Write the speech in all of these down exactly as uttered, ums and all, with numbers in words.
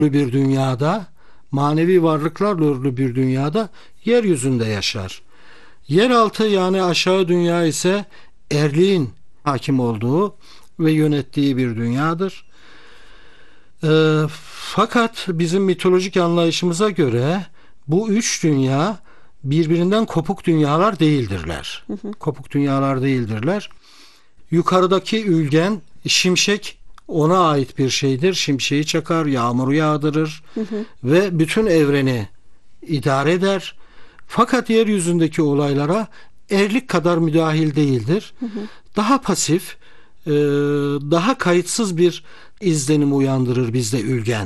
bir dünyada, manevi varlıklarla örülü bir dünyada yeryüzünde yaşar. Yeraltı yani aşağı dünya ise erliğin hakim olduğu ve yönettiği bir dünyadır. E, fakat bizim mitolojik anlayışımıza göre bu üç dünya birbirinden kopuk dünyalar değildirler. Hı hı. Kopuk dünyalar değildirler. Yukarıdaki ülgen, şimşek ona ait bir şeydir. Şimşeği çakar, yağmuru yağdırır hı hı. ve bütün evreni idare eder. Fakat yeryüzündeki olaylara erlik kadar müdahil değildir. Hı hı. Daha pasif, daha kayıtsız bir izlenim uyandırır bizde ülgen.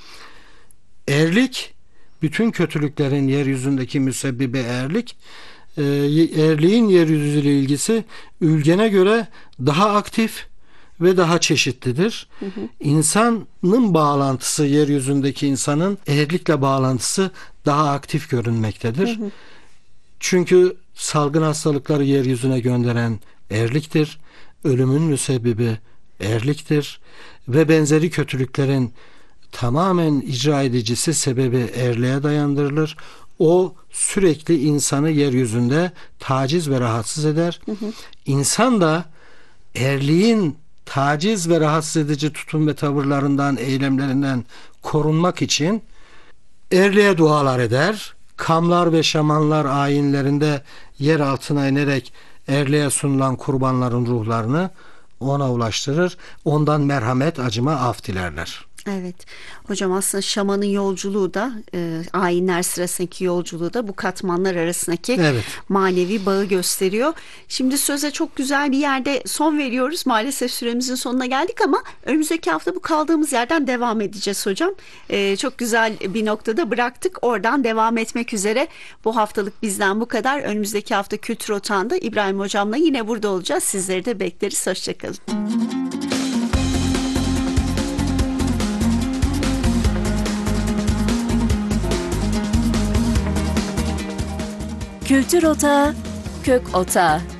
Erlik, bütün kötülüklerin yeryüzündeki müsebbibi erlik, erliğin yeryüzüyle ilgisi ülgene göre daha aktif ve daha çeşitlidir. Hı hı. İnsanın bağlantısı, yeryüzündeki insanın erlikle bağlantısı daha aktif görünmektedir. Hı hı. Çünkü salgın hastalıkları yeryüzüne gönderen erliktir. Ölümün müsebbibi erliktir. Ve benzeri kötülüklerin tamamen icra edicisi, sebebi erliğe dayandırılır. O sürekli insanı yeryüzünde taciz ve rahatsız eder. Hı hı. İnsan da erliğin taciz ve rahatsız edici tutum ve tavırlarından, eylemlerinden korunmak için erliğe dualar eder. Kamlar ve şamanlar ayinlerinde yer altına inerek erliğe sunulan kurbanların ruhlarını ona ulaştırır. Ondan merhamet, acıma, af dilerler. Evet. Hocam aslında şamanın yolculuğu da e, ayinler sırasındaki yolculuğu da bu katmanlar arasındaki evet. manevi bağı gösteriyor. Şimdi söze çok güzel bir yerde son veriyoruz. Maalesef süremizin sonuna geldik ama önümüzdeki hafta bu kaldığımız yerden devam edeceğiz hocam. E, çok güzel bir noktada bıraktık. Oradan devam etmek üzere. Bu haftalık bizden bu kadar. Önümüzdeki hafta Kültür Otağı'nda İbrahim hocamla yine burada olacağız. Sizleri de bekleriz. Hoşçakalın. Kültür Otağı, Kök Otağı.